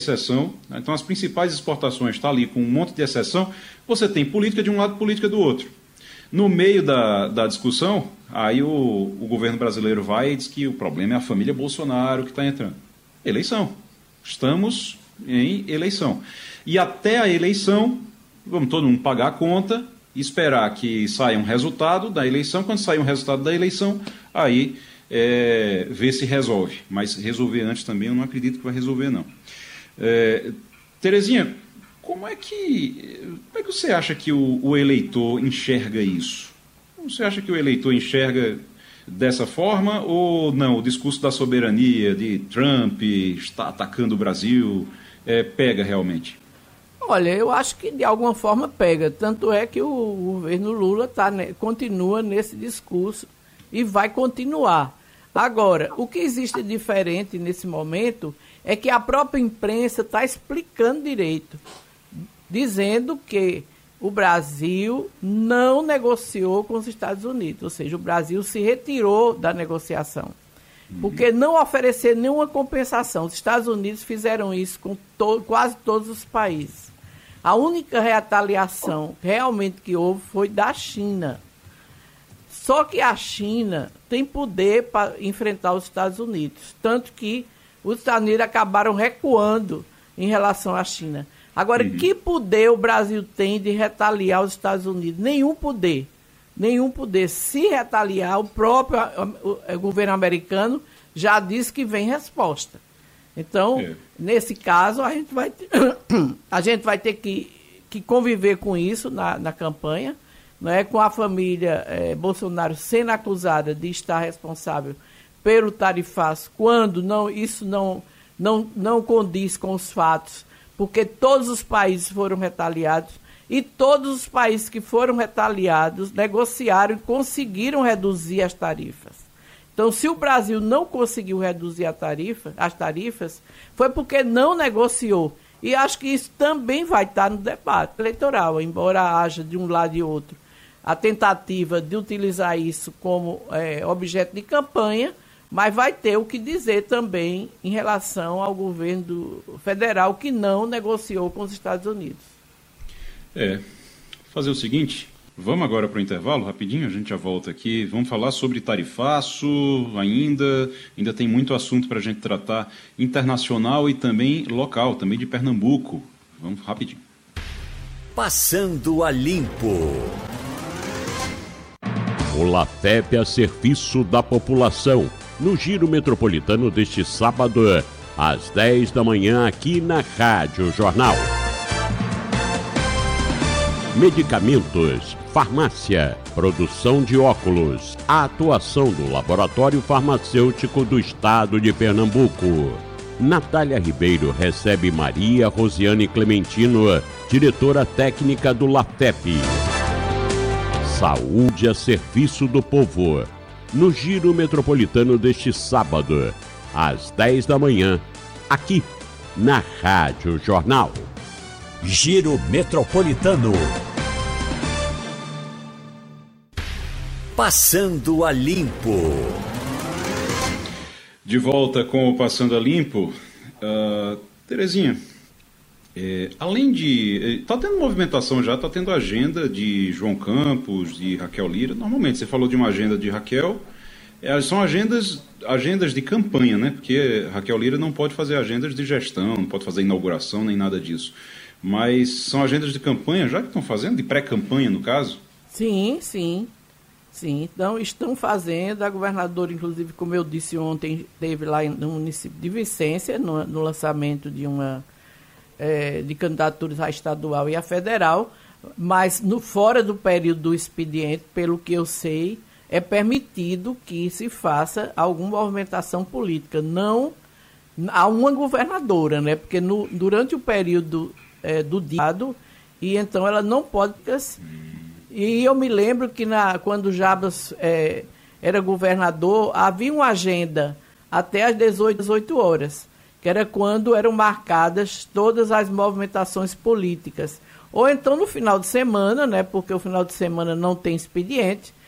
exceção, né? Então as principais exportações estão ali com um monte de exceção, você tem política de um lado e política do outro. No meio da discussão, aí o governo brasileiro vai e diz que o problema é a família Bolsonaro que está entrando. Eleição. Estamos em eleição. E até a eleição, vamos todo mundo pagar a conta, esperar que saia um resultado da eleição. Quando sair um resultado da eleição, aí ver se resolve. Mas resolver antes também eu não acredito que vai resolver, não. Terezinha, como é que você acha que o eleitor enxerga isso? Você acha que o eleitor enxerga dessa forma ou não? O discurso da soberania de Trump está atacando o Brasil pega realmente? Olha, eu acho que de alguma forma pega. Tanto é que o governo Lula continua nesse discurso e vai continuar. Agora, o que existe de diferente nesse momento é que a própria imprensa está explicando direito, dizendo que o Brasil não negociou com os Estados Unidos, ou seja, o Brasil se retirou da negociação, porque não oferecer nenhuma compensação. Os Estados Unidos fizeram isso com quase todos os países. A única retaliação realmente que houve foi da China. Só que a China tem poder para enfrentar os Estados Unidos, tanto que os Estados Unidos acabaram recuando em relação à China. Agora, que poder o Brasil tem de retaliar os Estados Unidos? Nenhum poder. Nenhum poder. Se retaliar, o próprio governo americano já disse que vem resposta. Então, nesse caso, a gente vai ter que conviver com isso na campanha, não é? Com a família Bolsonaro sendo acusada de estar responsável pelo tarifaço, quando isso não condiz com os fatos, porque todos os países foram retaliados e todos os países que foram retaliados negociaram e conseguiram reduzir as tarifas. Então, se o Brasil não conseguiu reduzir as tarifas, foi porque não negociou. E acho que isso também vai estar no debate eleitoral, embora haja de um lado e outro a tentativa de utilizar isso como objeto de campanha, mas vai ter o que dizer também em relação ao governo federal que não negociou com os Estados Unidos. Fazer o seguinte, vamos agora para o intervalo, rapidinho, a gente já volta aqui, vamos falar sobre tarifaço ainda tem muito assunto para a gente tratar, internacional e também local, também de Pernambuco. Vamos rapidinho. Passando a Limpo. O LATEP a serviço da população, no Giro Metropolitano deste sábado, às 10 da manhã, aqui na Rádio Jornal. Medicamentos, farmácia, produção de óculos, a atuação do Laboratório Farmacêutico do Estado de Pernambuco. Natália Ribeiro recebe Maria Rosiane Clementino, diretora técnica do LATEP. Saúde a serviço do povo, no Giro Metropolitano deste sábado, às 10 da manhã, aqui na Rádio Jornal. Giro Metropolitano. Passando a Limpo. De volta com o Passando a Limpo. Terezinha, além de... Está tendo movimentação já, está tendo agenda de João Campos, de Raquel Lira. Normalmente, você falou de uma agenda de Raquel, são agendas de campanha, né? Porque Raquel Lira não pode fazer agendas de gestão, não pode fazer inauguração, nem nada disso. Mas são agendas de campanha já que estão fazendo, de pré-campanha, no caso? Sim. Então, estão fazendo. A governadora, inclusive, como eu disse ontem, esteve lá no município de Vicência, no lançamento de candidaturas à estadual e à federal, mas fora do período do expediente, pelo que eu sei, é permitido que se faça alguma movimentação política, não a uma governadora, né? Porque durante o período do diado, e então ela não pode... E eu me lembro que quando o Jabas era governador, havia uma agenda até às 18 horas, que era quando eram marcadas todas as movimentações políticas. Ou então no final de semana, né, porque o final de semana não tem expediente,